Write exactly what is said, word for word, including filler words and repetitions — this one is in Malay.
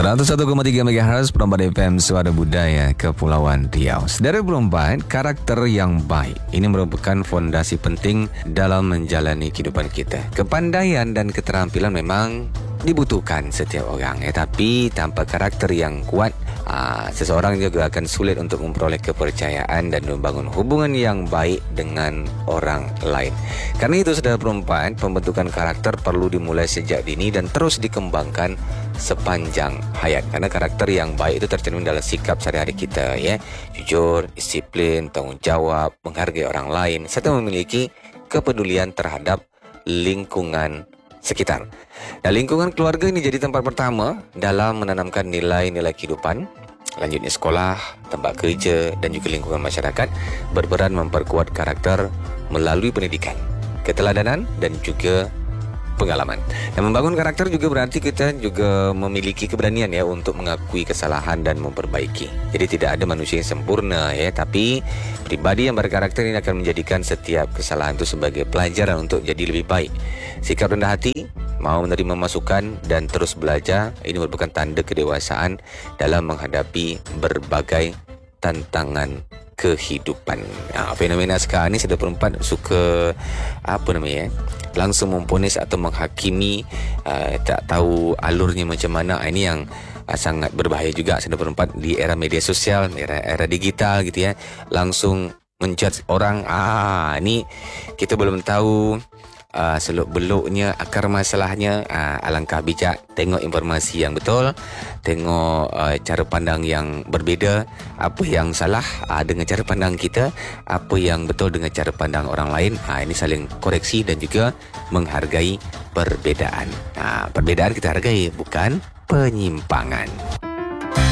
seratus satu koma tiga megahertz Perempat F M Suara Budaya Kepulauan Riau. Saudara Perempat, karakter yang baik ini merupakan fondasi penting dalam menjalani kehidupan kita. Kepandaian dan keterampilan memang dibutuhkan setiap orang, eh, tapi tanpa karakter yang kuat, aa, seseorang juga akan sulit untuk memperoleh kepercayaan dan membangun hubungan yang baik dengan orang lain. Karena itu, saudara Perempat, pembentukan karakter perlu dimulai sejak dini dan terus dikembangkan sepanjang hayat. Karena karakter yang baik itu tercermin dalam sikap sehari-hari kita, ya, jujur, disiplin, tanggung jawab, menghargai orang lain, serta memiliki kepedulian terhadap lingkungan sekitar. Dan lingkungan keluarga ini jadi tempat pertama dalam menanamkan nilai-nilai kehidupan. Lanjutnya sekolah, tempat kerja dan juga lingkungan masyarakat berperan memperkuat karakter melalui pendidikan, keteladanan dan juga pengalaman. Dan membangun karakter juga berarti kita juga memiliki keberanian, ya, untuk mengakui kesalahan dan memperbaiki. Jadi tidak ada manusia yang sempurna, ya, tapi pribadi yang berkarakter ini akan menjadikan setiap kesalahan itu sebagai pelajaran untuk jadi lebih baik. Sikap rendah hati, mau menerima masukan dan terus belajar, ini merupakan tanda kedewasaan dalam menghadapi berbagai tantangan kehidupan. Nah, fenomena sekarang ni sudah Perempat suka apa namanya, langsung memponis atau menghakimi, uh, tak tahu alurnya macam mana. Ini yang uh, sangat berbahaya juga, sudah Perempat, di era media sosial, era era digital gitu, ya. Langsung menjudge orang. Ah, ini kita belum tahu Uh, seluk-beluknya, akar masalahnya. uh, Alangkah bijak tengok informasi yang betul, tengok uh, cara pandang yang berbeza, apa yang salah uh, dengan cara pandang kita, apa yang betul dengan cara pandang orang lain. uh, Ini saling koreksi dan juga menghargai perbedaan. uh, Perbedaan kita hargai, bukan penyimpangan.